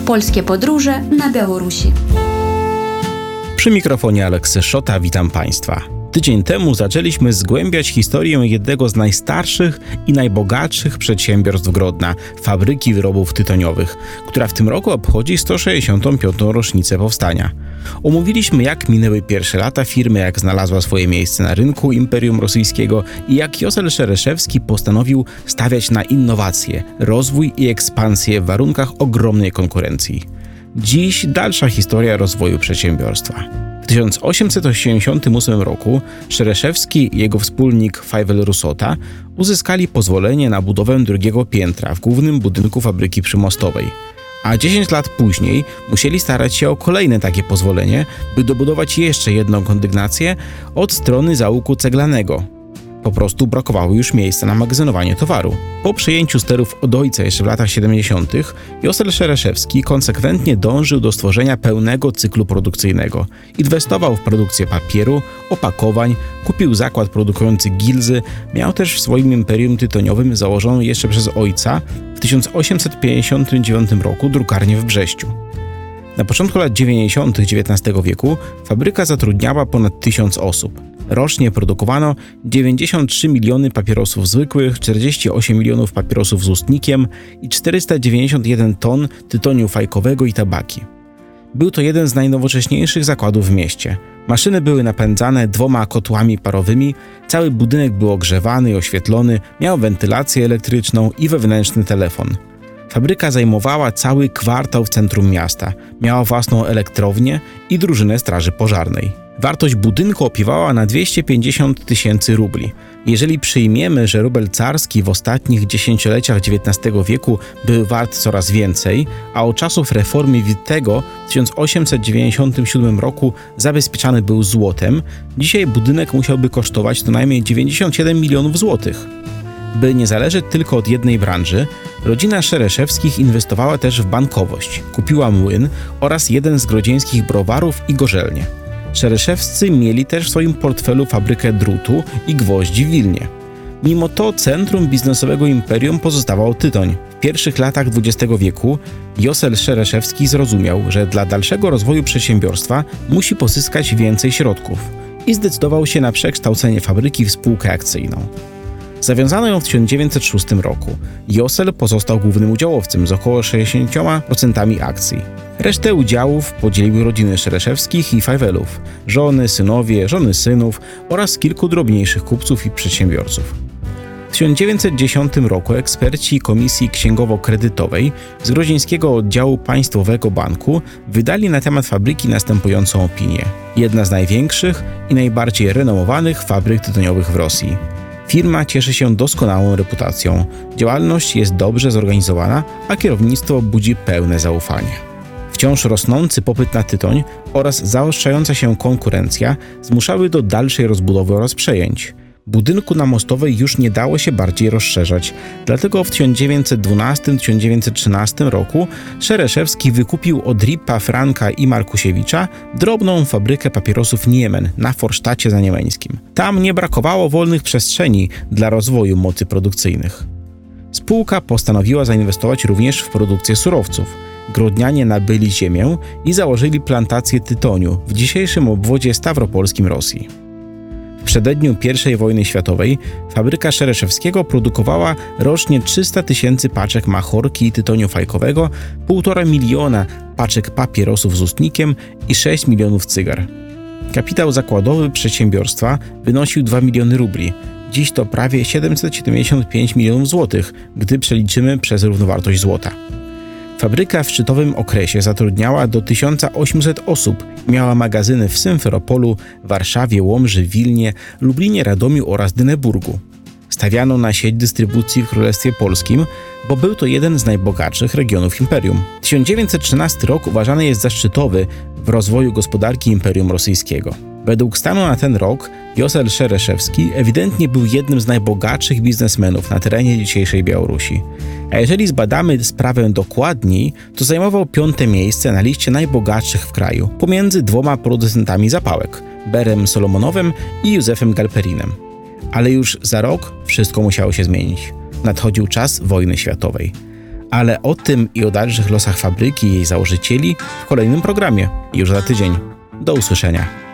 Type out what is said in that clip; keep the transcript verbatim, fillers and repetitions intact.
Polskie podróże na Białorusi. Przy mikrofonie Aleksy Szota, witam Państwa. Tydzień temu zaczęliśmy zgłębiać historię jednego z najstarszych i najbogatszych przedsiębiorstw Grodna, fabryki wyrobów tytoniowych, która w tym roku obchodzi sto sześćdziesiątą piątą rocznicę powstania. Omówiliśmy, jak minęły pierwsze lata firmy, jak znalazła swoje miejsce na rynku Imperium Rosyjskiego i jak Józef Szereszewski postanowił stawiać na innowacje, rozwój i ekspansję w warunkach ogromnej konkurencji. Dziś dalsza historia rozwoju przedsiębiorstwa. W tysiąc osiemset osiemdziesiątym ósmym roku Szereszewski i jego wspólnik Fajvel Rusota uzyskali pozwolenie na budowę drugiego piętra w głównym budynku fabryki przymostowej, a dziesięć lat później musieli starać się o kolejne takie pozwolenie, by dobudować jeszcze jedną kondygnację od strony zaułku ceglanego. Po prostu brakowało już miejsca na magazynowanie towaru. Po przejęciu sterów od ojca jeszcze w latach siedemdziesiątych Józef Szereszewski konsekwentnie dążył do stworzenia pełnego cyklu produkcyjnego. Inwestował w produkcję papieru, opakowań, kupił zakład produkujący gilzy, miał też w swoim imperium tytoniowym założoną jeszcze przez ojca w tysiąc osiemset pięćdziesiątym dziewiątym roku drukarnię w Brześciu. Na początku lat dziewięćdziesiątych dziewiętnastego wieku fabryka zatrudniała ponad tysiąc osób. Rocznie produkowano dziewięćdziesiąt trzy miliony papierosów zwykłych, czterdzieści osiem milionów papierosów z ustnikiem i czterysta dziewięćdziesiąt jeden ton tytoniu fajkowego i tabaki. Był to jeden z najnowocześniejszych zakładów w mieście. Maszyny były napędzane dwoma kotłami parowymi, cały budynek był ogrzewany i oświetlony, miał wentylację elektryczną i wewnętrzny telefon. Fabryka zajmowała cały kwartał w centrum miasta, miała własną elektrownię i drużynę straży pożarnej. Wartość budynku opiewała na dwieście pięćdziesiąt tysięcy rubli. Jeżeli przyjmiemy, że rubel carski w ostatnich dziesięcioleciach dziewiętnastego wieku był wart coraz więcej, a od czasów reformy Wittego w tysiąc osiemset dziewięćdziesiątym siódmym roku zabezpieczany był złotem, dzisiaj budynek musiałby kosztować co najmniej dziewięćdziesiąt siedem milionów złotych. By nie zależeć tylko od jednej branży, rodzina Szereszewskich inwestowała też w bankowość, kupiła młyn oraz jeden z grodzieńskich browarów i gorzelnię. Szereszewscy mieli też w swoim portfelu fabrykę drutu i gwoździ w Wilnie. Mimo to centrum biznesowego imperium pozostawał tytoń. W pierwszych latach dwudziestego wieku Józef Szereszewski zrozumiał, że dla dalszego rozwoju przedsiębiorstwa musi pozyskać więcej środków i zdecydował się na przekształcenie fabryki w spółkę akcyjną. Zawiązano ją w tysiąc dziewięćset szóstym roku. Józef pozostał głównym udziałowcem z około sześćdziesięcioma procentami akcji. Resztę udziałów podzieliły rodziny Szereszewskich i Fajwelów, żony, synowie, żony synów oraz kilku drobniejszych kupców i przedsiębiorców. W tysiąc dziewięćset dziesiątym roku eksperci Komisji Księgowo-Kredytowej z Grodzieńskiego Oddziału Państwowego Banku wydali na temat fabryki następującą opinię. Jedna z największych i najbardziej renomowanych fabryk tytoniowych w Rosji. Firma cieszy się doskonałą reputacją, działalność jest dobrze zorganizowana, a kierownictwo budzi pełne zaufanie. Wciąż rosnący popyt na tytoń oraz zaostrzająca się konkurencja zmuszały do dalszej rozbudowy oraz przejęć. Budynku na Mostowej już nie dało się bardziej rozszerzać, dlatego w tysiąc dziewięćset dwunastym do tysiąc dziewięćset trzynastego roku Szereszewski wykupił od Ripa, Franka i Markusiewicza drobną fabrykę papierosów Niemen na Forsztacie Zaniemeńskim. Tam nie brakowało wolnych przestrzeni dla rozwoju mocy produkcyjnych. Spółka postanowiła zainwestować również w produkcję surowców. Grodnianie nabyli ziemię i założyli plantację tytoniu w dzisiejszym obwodzie stawropolskim Rosji. W przededniu pierwszej wojny światowej fabryka Szereszewskiego produkowała rocznie trzysta tysięcy paczek machorki i tytoniu fajkowego, półtora miliona paczek papierosów z ustnikiem i sześć milionów cygar. Kapitał zakładowy przedsiębiorstwa wynosił dwa miliony rubli. Dziś to prawie siedemset siedemdziesiąt pięć milionów złotych, gdy przeliczymy przez równowartość złota. Fabryka w szczytowym okresie zatrudniała do tysiąc osiemset osób i miała magazyny w Symferopolu, Warszawie, Łomży, Wilnie, Lublinie, Radomiu oraz Dyneburgu. Stawiano na sieć dystrybucji w Królestwie Polskim, bo był to jeden z najbogatszych regionów imperium. tysiąc dziewięćset trzynasty rok uważany jest za szczytowy w rozwoju gospodarki Imperium Rosyjskiego. Według stanu na ten rok Józef Szereszewski ewidentnie był jednym z najbogatszych biznesmenów na terenie dzisiejszej Białorusi. A jeżeli zbadamy sprawę dokładniej, to zajmował piąte miejsce na liście najbogatszych w kraju, pomiędzy dwoma producentami zapałek, Berem Solomonowem i Józefem Galperinem. Ale już za rok wszystko musiało się zmienić. Nadchodził czas wojny światowej. Ale o tym i o dalszych losach fabryki i jej założycieli w kolejnym programie, już za tydzień. Do usłyszenia.